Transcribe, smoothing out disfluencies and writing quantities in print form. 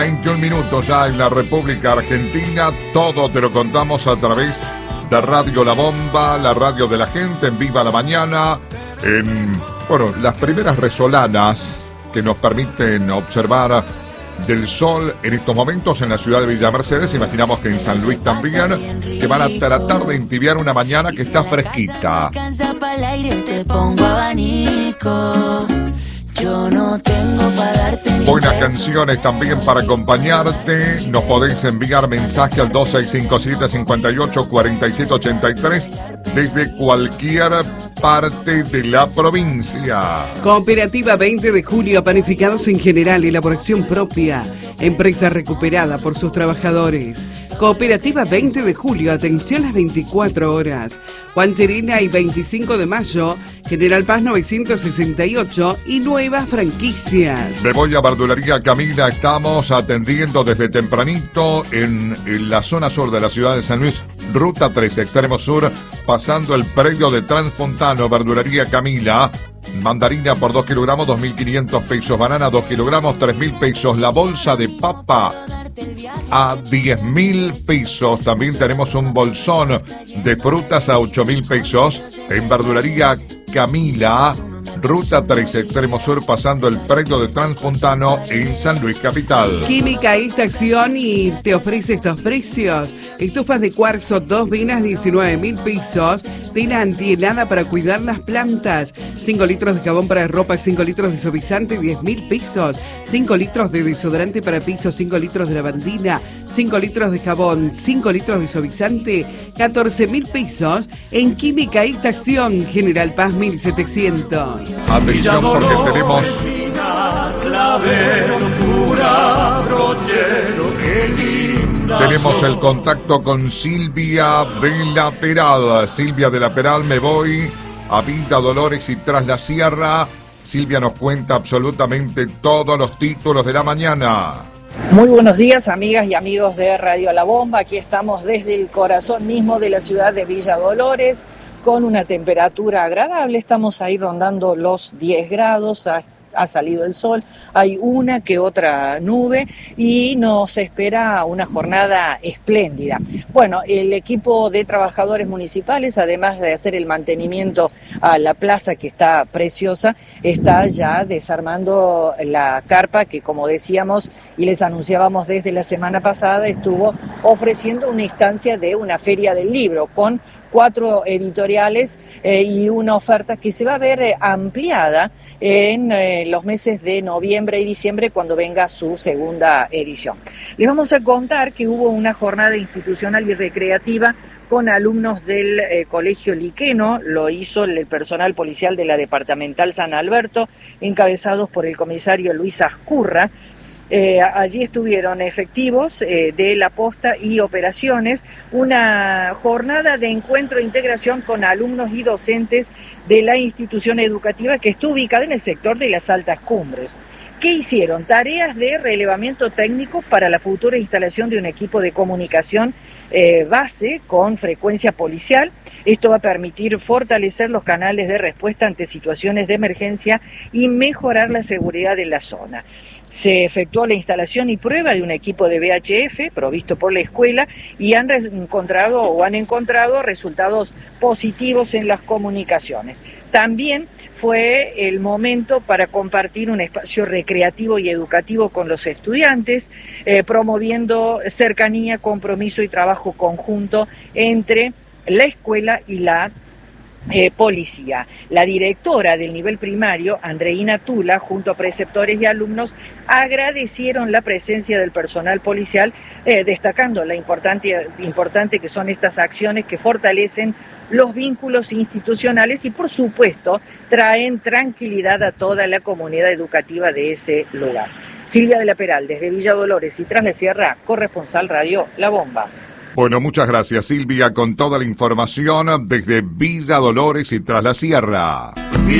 21 minutos ya en la República Argentina. Todo te lo contamos a través de Radio La Bomba, la radio de la gente, en Viva la Mañana, en, las primeras resolanas que nos permiten observar del sol en estos momentos en la ciudad de Villa Mercedes. Imaginamos que en San Luis también, que van a tratar de entibiar una mañana que está fresquita. Yo no tengo para darte buenas canciones también para acompañarte. Nos podéis enviar mensaje al 2657-584783 desde cualquier parte de la provincia. Cooperativa 20 de Julio, panificados en general, elaboración propia, empresa recuperada por sus trabajadores. Cooperativa 20 de Julio, atención las 24 horas. Juan Serena y 25 de mayo, General Paz 968 y nuevas franquicias. Bebolla Verdulería Camila, estamos atendiendo desde tempranito en la zona sur de la ciudad de San Luis, ruta 3, extremo sur, pasando el predio de Transfontano. Verdulería Camila, mandarina por 2 kilogramos, 2.500 pesos, banana 2 kilogramos, 3.000 pesos, la bolsa de papa a 10.000 pesos. También tenemos un bolsón de frutas a 8.000 pesos en Verdulería Camila, ruta 3, extremo sur, pasando el predio de Transfontano en San Luis capital. Química Estación y te ofrece estos precios: estufas de cuarzo, 2 vinas, 19.000 pesos, tela antihelada para cuidar las plantas, 5 litros de jabón para ropa, 5 litros de suavizante, 10.000 pesos, 5 litros de desodorante para piso, 5 litros de lavandina, 5 litros de jabón, 5 litros de suavizante, 14.000 pesos en Química Estación, General Paz 1700. Atención porque tenemos el contacto con Silvia de la Peral. Silvia de la Peral, me voy a Villa Dolores y Tras la Sierra. Silvia nos cuenta absolutamente todos los títulos de la mañana. Muy buenos días, amigas y amigos de Radio La Bomba. Aquí estamos desde el corazón mismo de la ciudad de Villa Dolores, con una temperatura agradable. Estamos ahí rondando los 10 grados, ha salido el sol, hay una que otra nube y nos espera una jornada espléndida. Bueno, el equipo de trabajadores municipales, además de hacer el mantenimiento a la plaza que está preciosa, está ya desarmando la carpa que, como decíamos y les anunciábamos desde la semana pasada, estuvo ofreciendo una instancia de una feria del libro con 4 editoriales y una oferta que se va a ver ampliada en los meses de noviembre y diciembre, cuando venga su segunda edición. Les vamos a contar que hubo una jornada institucional y recreativa con alumnos del Colegio Liqueno. Lo hizo el personal policial de la Departamental San Alberto, encabezados por el comisario Luis Ascurra. Allí estuvieron efectivos de la posta y operaciones, una jornada de encuentro e integración con alumnos y docentes de la institución educativa que está ubicada en el sector de las Altas Cumbres. ¿Qué hicieron? Tareas de relevamiento técnico para la futura instalación de un equipo de comunicación base con frecuencia policial. Esto va a permitir fortalecer los canales de respuesta ante situaciones de emergencia y mejorar la seguridad de la zona. Se efectuó la instalación y prueba de un equipo de VHF provisto por la escuela y han encontrado resultados positivos en las comunicaciones. También fue el momento para compartir un espacio recreativo y educativo con los estudiantes, promoviendo cercanía, compromiso y trabajo conjunto entre la escuela y la policía. La directora del nivel primario, Andreina Tula, junto a preceptores y alumnos, agradecieron la presencia del personal policial, destacando la importante que son estas acciones que fortalecen los vínculos institucionales y, por supuesto, traen tranquilidad a toda la comunidad educativa de ese lugar. Silvia de la Peral, desde Villa Dolores y Tras la Sierra, corresponsal Radio La Bomba. Bueno, muchas gracias, Silvia, con toda la información desde Villa Dolores y Tras la Sierra.